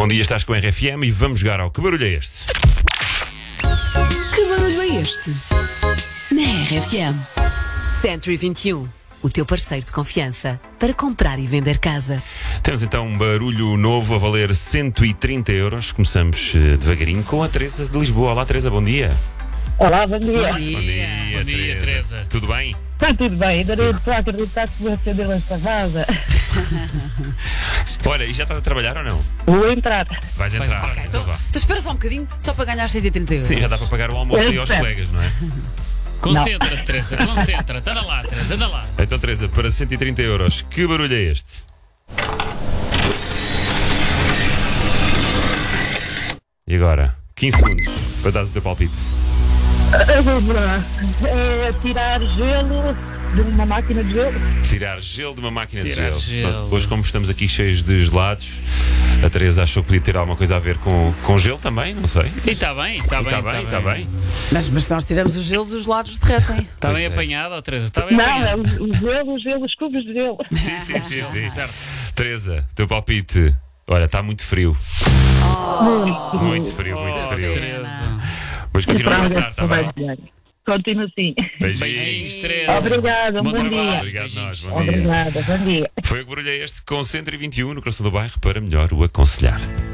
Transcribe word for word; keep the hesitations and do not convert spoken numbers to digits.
Bom dia, estás com a R F M e vamos jogar ao Que Barulho é Este? Que barulho é este? Na R F M. Century vinte e um, o teu parceiro de confiança para comprar e vender casa. Temos então um barulho novo a valer cento e trinta euros. Começamos eh, devagarinho com a Teresa de Lisboa. Olá, Teresa, bom dia. Olá, bom dia. Bom dia. Bom dia, Bom dia, Teresa. Tudo bem? Está tudo bem, ainda não estou a acreditar que vou acender esta casa. Olha, e já estás a trabalhar ou não? Vou entrar. Vais entrar. Ok, então Então, vá. então espera só um bocadinho, só para ganhar cento e trinta euros. Sim, já dá para pagar o almoço aí aos Certo. colegas, não é? Concentra-te, Teresa, concentra-te. Anda lá, Teresa, anda lá. Então, Teresa, para cento e trinta euros, que barulho é este? E agora? quinze segundos para dar o teu palpite. Eu vou lá. É tirar gelo de uma máquina de gelo. Tirar gelo de uma máquina Tirar de gelo. gelo. Portanto, hoje, como estamos aqui cheios de gelados, a Teresa achou que podia ter alguma coisa a ver com, com gelo também, não sei. E está bem, está bem. Está bem, está bem. Mas, mas se nós tiramos os gelos, os lados derretem. Está Pois bem é. apanhado, ó, Teresa, está bem Não, é apanhado. o, o gelo, o gelo, os cubos de gelo. Sim, sim, sim, sim. Certo. Teresa, teu palpite. Olha, está muito frio. Muito. Muito frio, muito Oh, frio. Teresa. Mas continua a aguentar, está bem? Continua assim. Beijinhos. Beijinhos, Teresa. Obrigada, Bom bom trabalho. dia. Obrigado a nós, bom dia. Obrigada, bom dia. Foi o que barulho é este com cento e vinte e um no coração do bairro para melhor o aconselhar.